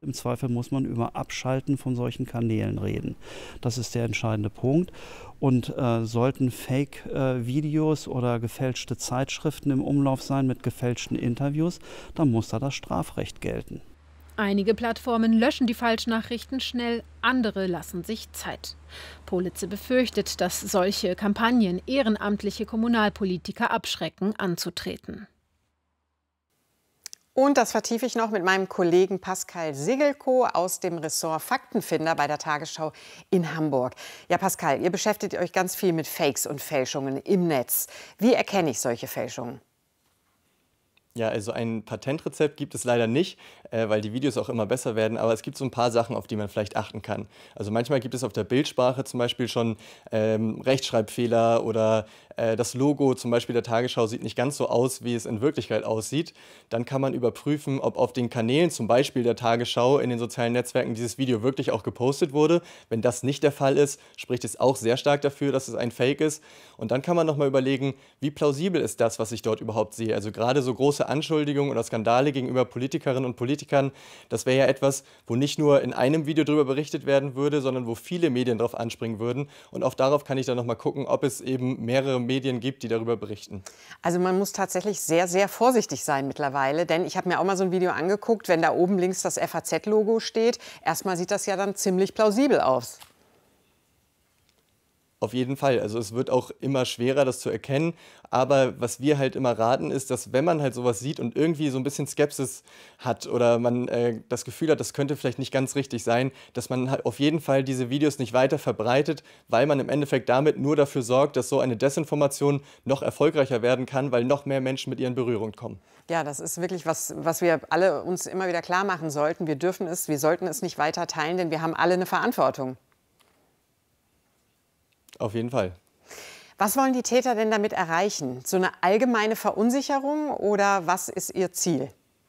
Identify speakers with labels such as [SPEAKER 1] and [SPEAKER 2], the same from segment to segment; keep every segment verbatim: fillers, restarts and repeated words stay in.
[SPEAKER 1] Im Zweifel muss man über Abschalten von solchen Kanälen reden. Das ist der entscheidende Punkt. Und äh, sollten Fake-Videos äh, oder gefälschte Zeitschriften im Umlauf sein mit gefälschten Interviews, dann muss da das Strafrecht gelten.
[SPEAKER 2] Einige Plattformen löschen die Falschnachrichten schnell, andere lassen sich Zeit. Politze befürchtet, dass solche Kampagnen ehrenamtliche Kommunalpolitiker abschrecken, anzutreten.
[SPEAKER 3] Und das vertiefe ich noch mit meinem Kollegen Pascal Sigelko aus dem Ressort Faktenfinder bei der Tagesschau in Hamburg. Ja, Pascal, ihr beschäftigt euch ganz viel mit Fakes und Fälschungen im Netz. Wie erkenne ich solche Fälschungen?
[SPEAKER 4] Ja, also ein Patentrezept gibt es leider nicht, äh, weil die Videos auch immer besser werden. Aber es gibt so ein paar Sachen, auf die man vielleicht achten kann. Also manchmal gibt es auf der Bildsprache zum Beispiel schon ähm, Rechtschreibfehler oder äh, das Logo zum Beispiel der Tagesschau sieht nicht ganz so aus, wie es in Wirklichkeit aussieht. Dann kann man überprüfen, ob auf den Kanälen zum Beispiel der Tagesschau in den sozialen Netzwerken dieses Video wirklich auch gepostet wurde. Wenn das nicht der Fall ist, spricht es auch sehr stark dafür, dass es ein Fake ist. Und dann kann man noch mal überlegen, wie plausibel ist das, was ich dort überhaupt sehe. Also gerade so große Anschuldigungen oder Skandale gegenüber Politikerinnen und Politikern, das wäre ja etwas, wo nicht nur in einem Video darüber berichtet werden würde, sondern wo viele Medien darauf anspringen würden. Und auch darauf kann ich dann noch mal gucken, ob es eben mehrere Medien gibt, die darüber berichten.
[SPEAKER 3] Also man muss tatsächlich sehr, sehr vorsichtig sein mittlerweile, denn ich habe mir auch mal so ein Video angeguckt, wenn da oben links das F A Z-Logo steht. Erstmal sieht das ja dann ziemlich plausibel aus.
[SPEAKER 4] Auf jeden Fall. Also es wird auch immer schwerer, das zu erkennen. Aber was wir halt immer raten, ist, dass wenn man halt sowas sieht und irgendwie so ein bisschen Skepsis hat oder man äh, das Gefühl hat, das könnte vielleicht nicht ganz richtig sein, dass man halt auf jeden Fall diese Videos nicht weiter verbreitet, weil man im Endeffekt damit nur dafür sorgt, dass so eine Desinformation noch erfolgreicher werden kann, weil noch mehr Menschen mit ihr in Berührung kommen.
[SPEAKER 3] Ja, das ist wirklich was, was wir alle uns immer wieder klar machen sollten. Wir dürfen es, wir sollten es nicht weiter teilen, denn wir haben alle eine Verantwortung.
[SPEAKER 4] Auf jeden Fall.
[SPEAKER 3] Was wollen die Täter denn damit erreichen? So eine allgemeine Verunsicherung oder was ist ihr Ziel?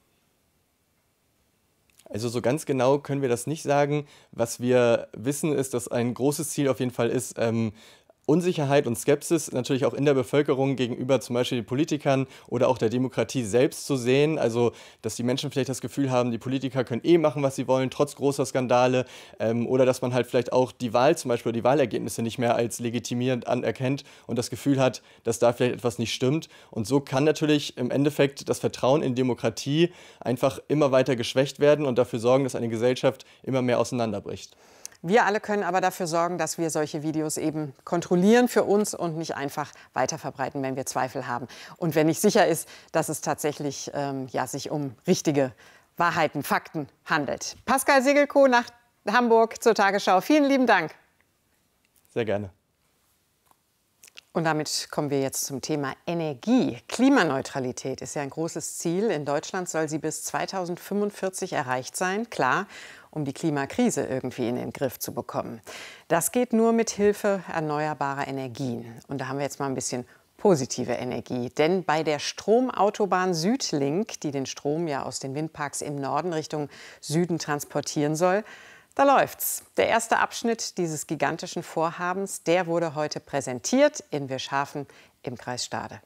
[SPEAKER 4] Also so ganz genau können wir das nicht sagen. Was wir wissen, ist, dass ein großes Ziel auf jeden Fall ist, ähm, Unsicherheit und Skepsis natürlich auch in der Bevölkerung gegenüber zum Beispiel den Politikern oder auch der Demokratie selbst zu sehen. Also, dass die Menschen vielleicht das Gefühl haben, die Politiker können eh machen, was sie wollen, trotz großer Skandale. Ähm, oder dass man halt vielleicht auch die Wahl zum Beispiel, die Wahlergebnisse nicht mehr als legitimierend anerkennt und das Gefühl hat, dass da vielleicht etwas nicht stimmt. Und so kann natürlich im Endeffekt das Vertrauen in Demokratie einfach immer weiter geschwächt werden und dafür sorgen, dass eine Gesellschaft immer mehr auseinanderbricht.
[SPEAKER 3] Wir alle können aber dafür sorgen, dass wir solche Videos eben kontrollieren für uns und nicht einfach weiterverbreiten, wenn wir Zweifel haben. Und wenn nicht sicher ist, dass es tatsächlich ähm, ja, sich um richtige Wahrheiten, Fakten handelt. Pascal Sigelko nach Hamburg zur Tagesschau. Vielen lieben Dank.
[SPEAKER 4] Sehr gerne.
[SPEAKER 3] Und damit kommen wir jetzt zum Thema Energie. Klimaneutralität ist ja ein großes Ziel. In Deutschland soll sie bis zweitausendfünfundvierzig erreicht sein. Klar, um die Klimakrise irgendwie in den Griff zu bekommen. Das geht nur mit Hilfe erneuerbarer Energien. Und da haben wir jetzt mal ein bisschen positive Energie. Denn bei der Stromautobahn Südlink, die den Strom ja aus den Windparks im Norden Richtung Süden transportieren soll, da läuft's. Der erste Abschnitt dieses gigantischen Vorhabens, der wurde heute präsentiert in Wirschhafen im Kreis Stade.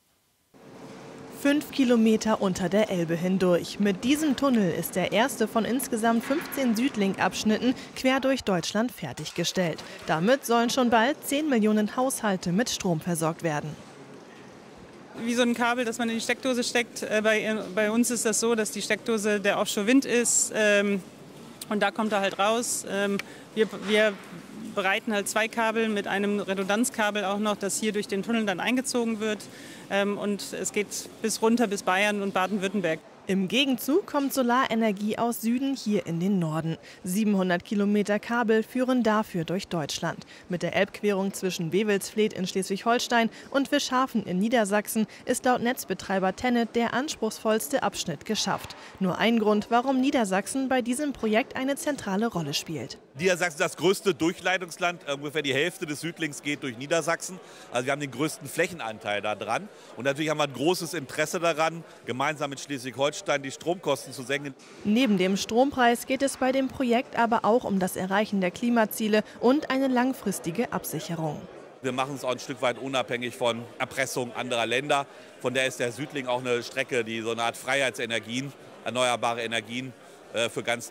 [SPEAKER 5] Fünf Kilometer unter der Elbe hindurch. Mit diesem Tunnel ist der erste von insgesamt fünfzehn Südlink-Abschnitten quer durch Deutschland fertiggestellt. Damit sollen schon bald zehn Millionen Haushalte mit Strom versorgt werden.
[SPEAKER 6] Wie so ein Kabel, das man in die Steckdose steckt. Bei, bei uns ist das so, dass die Steckdose der Offshore-Wind ist. Ähm, und da kommt er halt raus. Ähm, wir, wir bereiten halt zwei Kabel mit einem Redundanzkabel auch noch, das hier durch den Tunnel dann eingezogen wird. Ähm, und es geht bis runter bis Bayern und Baden-Württemberg.
[SPEAKER 5] Im Gegenzug kommt Solarenergie aus Süden hier in den Norden. siebenhundert Kilometer Kabel führen dafür durch Deutschland. Mit der Elbquerung zwischen Wewelsfleth in Schleswig-Holstein und Wischhafen in Niedersachsen ist laut Netzbetreiber Tennet der anspruchsvollste Abschnitt geschafft. Nur ein Grund, warum Niedersachsen bei diesem Projekt eine zentrale Rolle spielt.
[SPEAKER 7] Niedersachsen ist das größte Durchleitungsland. Ungefähr die Hälfte des Südlinks geht durch Niedersachsen. Also wir haben den größten Flächenanteil da dran. Und natürlich haben wir ein großes Interesse daran, gemeinsam mit Schleswig-Holstein die Stromkosten zu senken.
[SPEAKER 5] Neben dem Strompreis geht es bei dem Projekt aber auch um das Erreichen der Klimaziele und eine langfristige Absicherung.
[SPEAKER 7] Wir machen es auch ein Stück weit unabhängig von Erpressung anderer Länder. Von der ist der Südlink auch eine Strecke, die so eine Art Freiheitsenergien, erneuerbare Energien für ganz